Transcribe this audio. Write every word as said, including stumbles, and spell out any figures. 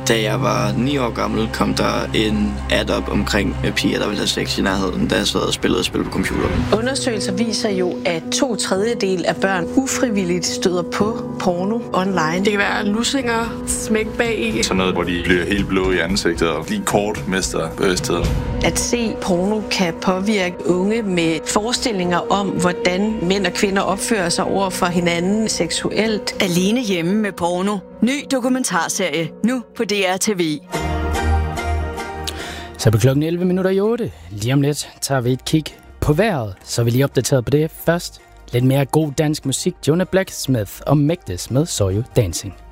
Da jeg var ni år gammel, kom der en ad op omkring piger, der ville have sex i nærheden, da jeg sad og spillede og spillede på computeren. Undersøgelser viser jo, at to tredjedel af børn ufrivilligt støder på porno online. Det kan være lussinger, smæk bag i. Sådan noget, hvor de bliver helt blå i ansigtet og lige kort mister bevidstheden. At se porno kan påvirke unge med forestillinger om, hvordan mænd og kvinder opfører sig over for hinanden seksuelt. Alene hjemme med porno. Ny dokumentarserie nu på D R T V. Så på klokken elleve minutter i otte. Lige om lidt tager vi et kig på vejret, så er vi lige opdateret på det først. Lidt mere god dansk musik. Jonah Blacksmith og Mægtes med Saw You Dancing.